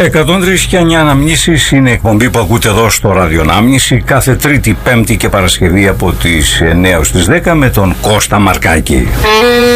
103 Αναμνήσεις είναι η εκπομπή που ακούτε εδώ στο Ραδιονάμνηση κάθε Τρίτη, Πέμπτη και Παρασκευή από τις 9 ως τις 10 με τον Κώστα Μαρκάκη.